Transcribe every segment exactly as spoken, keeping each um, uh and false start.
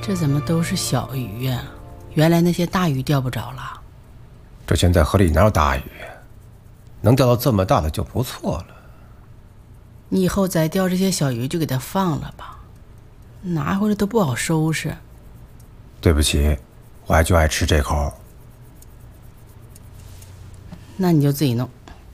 这怎么都是小鱼呀？原来那些大鱼钓不着了。 这现在河里哪有大鱼？能钓到这么大的就不错了。 你以后再钓这些小鱼就给它放了吧，拿回来都不好收拾。 对不起，我还就爱吃这口。 那你就自己弄。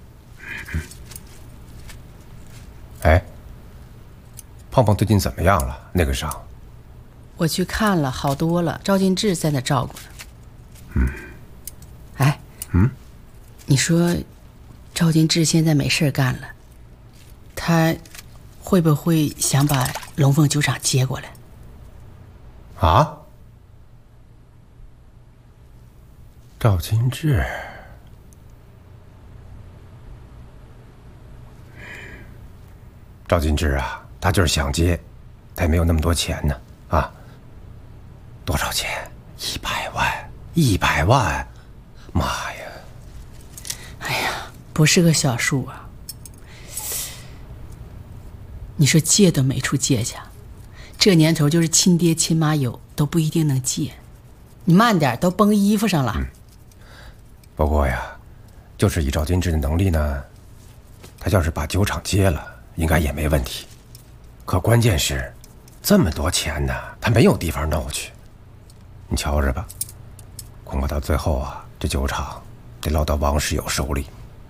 哎，胖胖最近怎么样了？那个伤？ 我去看了，好多了。赵金志在那照顾呢。 嗯。 哎。 嗯。 你说，赵金志现在没事干了，他会不会想把龙凤酒厂接过来？ 啊？赵金志。赵金志啊，他就是想接，他也没有那么多钱呢。啊，多少钱？一百万，一百万，妈呀！ 哎呀，不是个小数啊！你说借都没处借去，这年头就是亲爹亲妈有都不一定能借。你慢点，都崩衣服上了。 嗯、不过呀，就是以赵金志的能力呢，他要是把酒厂接了，应该也没问题。可关键是，这么多钱呢，他没有地方弄去。你瞧着吧，恐怕到最后啊，这酒厂得落到王世友手里。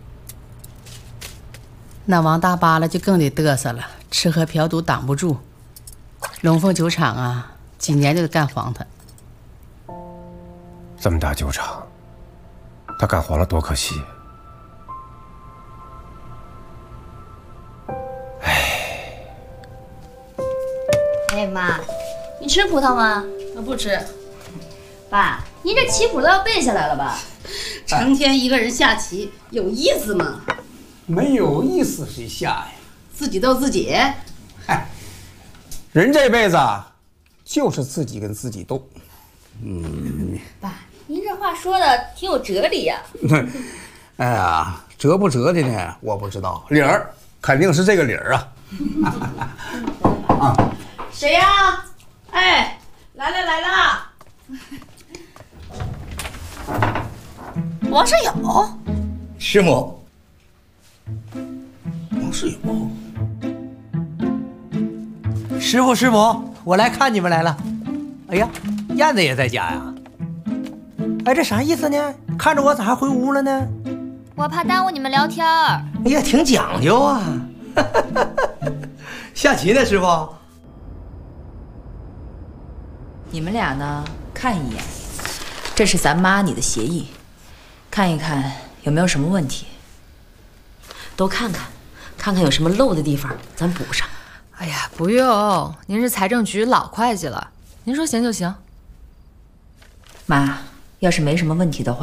那王大巴了就更得嘚瑟了，吃喝嫖赌挡不住。龙凤酒厂啊，几年就得干黄它。 这么大酒厂，他干黄了多可惜。哎， 哎妈，你吃葡萄吗？ 我不吃。 爸，您这棋谱都要背下来了吧？ 成天一个人下棋，有意思吗？ 没有意思谁下呀？ 自己斗自己。 嗨，人这辈子就是自己跟自己斗。 嗯，爸，您这话说的挺有哲理呀。 哎呀，折不折的呢？我不知道，理儿肯定是这个理儿啊。 啊，谁呀？哎，来了来了。王世友， 师母。 王世友， 师傅师母，我来看你们来了。哎呀，燕子也在家呀。哎，这啥意思呢？看着我咋还回屋了呢？ 我怕耽误你们聊天儿。 哎呀，挺讲究啊。下棋呢，师傅。 你们俩呢，看一眼，这是咱妈你的协议，看一看有没有什么问题。 都看看，看看有什么漏的地方，咱补上。 哎呀，不用，您是财政局老会计了，您说行就行。 妈，要是没什么问题的话。